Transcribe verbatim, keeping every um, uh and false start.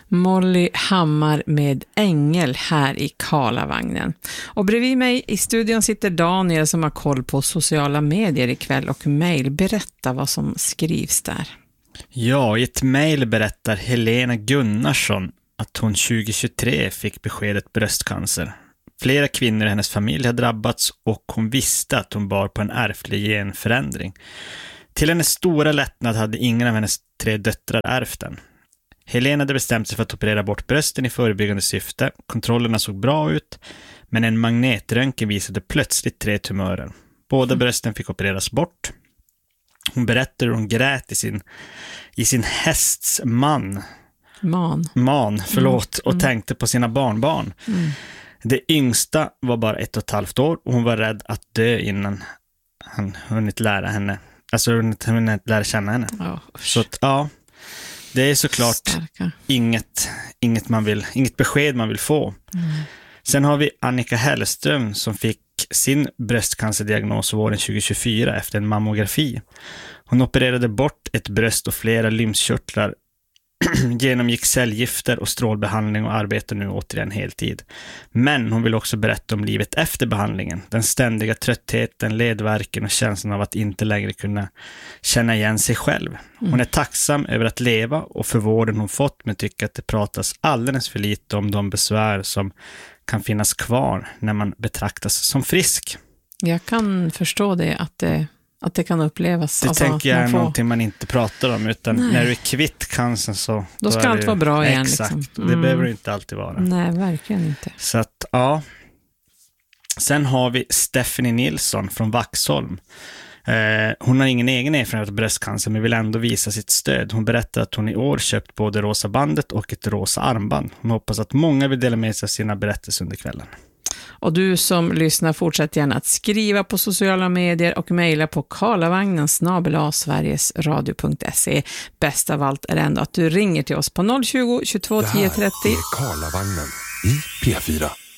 Molly Hammar med Ängel här i Karlavagnen. Och bredvid mig i studion sitter Daniel som har koll på sociala medier ikväll och mejl. Berätta vad som skrivs där. Ja, i ett mejl berättar Helena Gunnarsson att hon tjugohundratjugotre fick beskedet bröstcancer. Flera kvinnor i hennes familj har drabbats och hon visste att hon bar på en ärftlig genförändring. Till hennes stora lättnad hade ingen av hennes tre döttrar ärvt den. Helena hade bestämt sig för att operera bort brösten i förebyggande syfte. Kontrollerna såg bra ut, men en magnetröntgen visade plötsligt tre tumörer. Båda brösten fick opereras bort. Hon berättade hur hon grät i sin, i sin hästs man. Man. Man, förlåt, Mm. och Mm. tänkte på sina barnbarn. Mm. Det yngsta var bara ett och ett halvt år och hon var rädd att dö innan han hunnit lära henne. Alltså hunnit, hunnit lära känna henne. Oh, Så att, ja, det är såklart Starka. inget, inget, man vill, inget besked man vill få. Mm. Sen har vi Annika Hellström som fick sin bröstcancerdiagnos våren tjugohundratjugofyra efter en mammografi. Hon opererade bort ett bröst och flera lymfkörtlar, genomgick cellgifter och strålbehandling och arbetar nu återigen heltid. Men hon vill också berätta om livet efter behandlingen. Den ständiga tröttheten, ledvärken och känslan av att inte längre kunna känna igen sig själv. Hon är tacksam över att leva och för vården hon fått, men tycker att det pratas alldeles för lite om de besvär som kan finnas kvar när man betraktas som frisk. Jag kan förstå det, att det, att det kan upplevas. Det alltså, tänker jag är man får... någonting man inte pratar om, utan Nej. när du är kvitt cancern så... Då ska är allt det- vara bra igen. Exakt, Liksom. det Mm. behöver det inte alltid vara. Nej, verkligen inte. Så att, ja. Sen har vi Stephanie Nilsson från Vaxholm. Eh, hon har ingen egen erfarenhet av bröstcancer men vill ändå visa sitt stöd. Hon berättar att hon i år köpt både rosa bandet och ett rosa armband. Hon hoppas att många vill dela med sig av sina berättelser under kvällen. Och du som lyssnar, fortsätt gärna att skriva på sociala medier och mejla på karlavagnen snabel-a sverigesradio punkt se. Bäst av allt är ändå att du ringer till oss på noll tjugo, tjugotvå, tio trettio. Det här är Karlavagnen i P fyra.